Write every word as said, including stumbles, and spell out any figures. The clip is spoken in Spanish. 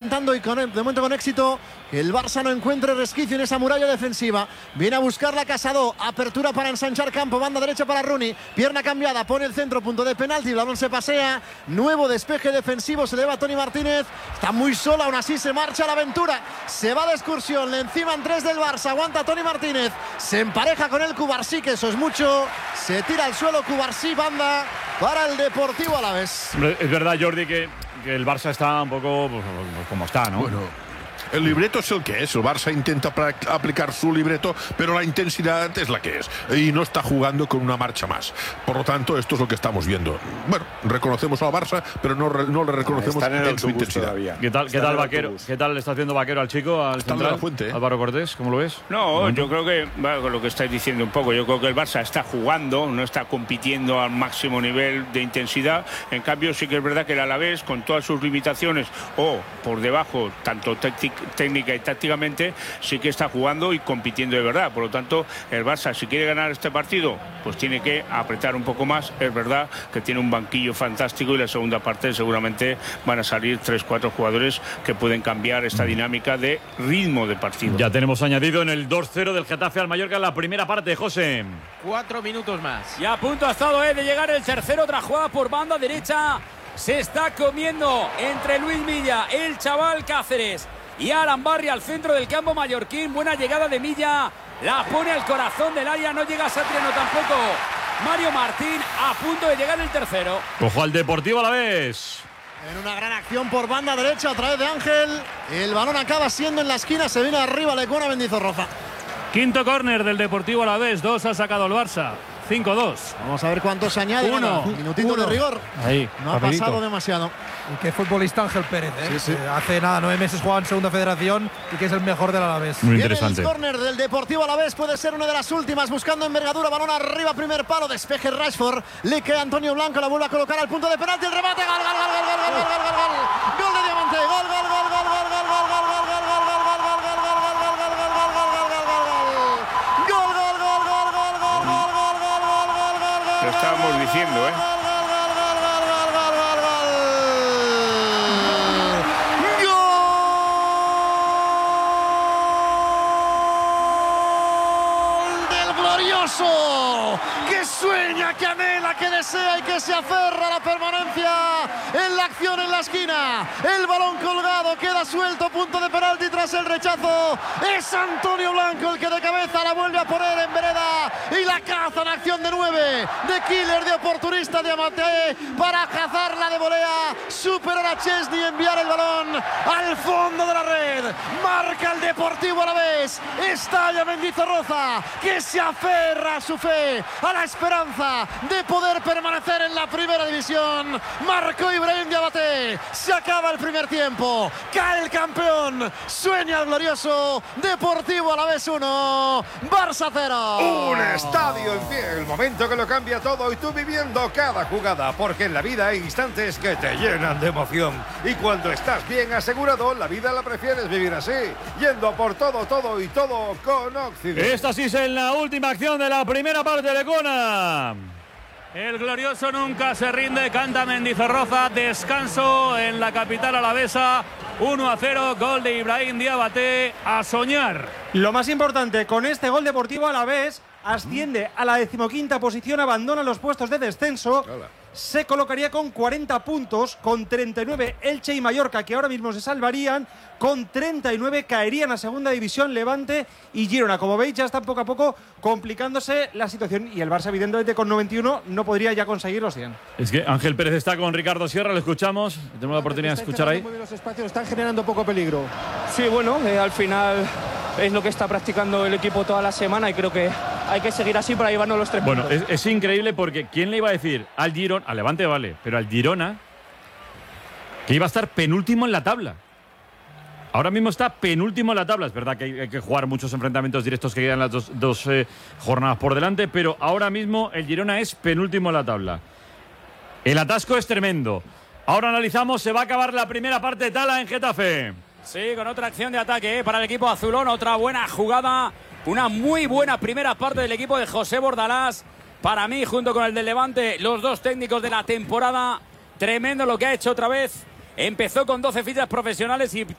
intentando y con, de momento con éxito que el Barça no encuentre resquicio en esa muralla defensiva. Viene a buscarla Casado, apertura para ensanchar campo, banda derecha para Rooney, pierna cambiada, pone el centro, punto de penalti, el balón se pasea, nuevo despeje defensivo, se eleva Toni Martínez, está muy sola, aún así se marcha a la aventura, se va de excursión, le enciman tres del Barça, aguanta Toni Martínez, se empareja con el Cubarsí, que eso es mucho, se tira al suelo Cubarsí, banda para el Deportivo Alavés. Es verdad, Jordi, que, que el Barça está un poco pues, como está, ¿no? Bueno, el libreto es el que es. El Barça intenta aplicar su libreto, pero la intensidad es la que es. Y no está jugando con una marcha más. Por lo tanto, esto es lo que estamos viendo. Bueno, reconocemos al Barça, pero no, no le reconocemos en, en su intensidad. Todavía. ¿Qué tal, qué tal Vaquero? ¿Qué tal le está haciendo Vaquero al chico, al está central? La fuente, ¿eh? Álvaro Cortés, ¿cómo lo ves? No, yo creo que, bueno, lo que estáis diciendo un poco, yo creo que el Barça está jugando, no está compitiendo al máximo nivel de intensidad. En cambio, sí que es verdad que el Alavés, con todas sus limitaciones o por debajo, tanto técnica y táctica, sí que está jugando y compitiendo de verdad. Por lo tanto, el Barça, si quiere ganar este partido, pues tiene que apretar un poco más. Es verdad que tiene un banquillo fantástico y la segunda parte seguramente van a salir tres, cuatro jugadores que pueden cambiar esta dinámica de ritmo de partido. Ya tenemos añadido en el dos cero del Getafe al Mallorca en la primera parte, José. Cuatro minutos más. Y a punto ha estado eh, de llegar el tercero, otra jugada por banda derecha. Se está comiendo entre Luis Milla, el chaval Cáceres y Alan Barry al centro del campo mallorquín. Buena llegada de Milla, la pone al corazón del área, no llega Satriano tampoco. Mario Martín a punto de llegar el tercero. Ojo al Deportivo Alavés. En una gran acción por banda derecha a través de Ángel. El balón acaba siendo en la esquina, se viene arriba Lecuona Mendizorroza. Quinto córner del Deportivo Alavés, dos ha sacado el Barça. cinco dos. Vamos a ver cuántos se añade. Uno. Minutito Uno. de rigor. Ahí, no rapidito. ha pasado demasiado. Y qué futbolista Ángel Pérez, ¿eh? Sí, sí. Eh, Hace nada, nueve meses jugaba en Segunda Federación y que es el mejor del Alavés. Muy Viene interesante. el córner del Deportivo Alavés, puede ser una de las últimas, buscando envergadura, balón arriba, primer palo, despeje Rashford, le queda Antonio Blanco, la vuelve a colocar al punto de penalti, el remate, gol, gol, gol, gol, gol, gol, gol, gol, gol, gol de Diamante, gol, gol, gol, gol, gol, gol, gol, gol, gol, gol, gol, gol, Lo estábamos diciendo, ¿eh? Que sueña, que anhela, que desea y que se aferra a la permanencia en la acción en la esquina. El balón colgado, queda suelto, punto de penalti tras el rechazo. Es Antonio Blanco el que de cabeza la vuelve a poner en vereda y la caza en acción de nueve, de killer, de oportunista de Amate para cazarla de volea, superar a Chesney y enviar el balón al fondo de la red. Marca el Deportivo Alavés, estalla Mendizorroza, que se aferra a su fe, a la esperanza de poder permanecer en la primera división. Marcó Ibrahim Diabaté, se acaba el primer tiempo, cae el campeón, sueña el glorioso. Deportivo Alavés uno, Barça cero. Un estadio en pie, el momento que lo cambia todo y tú viviendo cada jugada, porque en la vida hay instantes que te llenan de emoción y cuando estás bien asegurado, la vida la prefieres vivir así, yendo a por todo, todo y todo con Occident. Esta sí es en la última acción de la primera parte de Cona. El glorioso nunca se rinde, canta Mendizorroza, descanso en la capital alavesa, uno a cero, gol de Ibrahim Diabaté, a soñar. Lo más importante, con este gol Deportivo Alavés asciende a la decimoquinta posición, abandona los puestos de descenso, se colocaría con cuarenta puntos, con treinta y nueve Elche y Mallorca, que ahora mismo se salvarían, con treinta y nueve caerían a segunda división Levante y Girona. Como veis, ya está poco a poco complicándose la situación y el Barça, evidentemente, con noventa y uno no podría ya conseguir los cien. Es que Ángel Pérez está con Ricardo Sierra, lo escuchamos, tenemos la oportunidad de escuchar ahí. Muy bien los espacios, están generando poco peligro. Sí, bueno, eh, al final es lo que está practicando el equipo toda la semana y creo que hay que seguir así para llevarnos los tres bueno, puntos. Bueno, es, es increíble porque ¿quién le iba a decir al Girona, al Levante vale, pero al Girona, que iba a estar penúltimo en la tabla? Ahora mismo está penúltimo en la tabla. Es verdad que hay, hay que jugar muchos enfrentamientos directos que quedan las dos, dos eh, jornadas por delante, pero ahora mismo el Girona es penúltimo en la tabla. El atasco es tremendo. Ahora analizamos, se va a acabar la primera parte de Tala en Getafe. Sí, con otra acción de ataque ¿eh? para el equipo azulón, otra buena jugada, una muy buena primera parte del equipo de José Bordalás. Para mí, junto con el del Levante, los dos técnicos de la temporada. Tremendo lo que ha hecho otra vez. Empezó con doce fichas profesionales y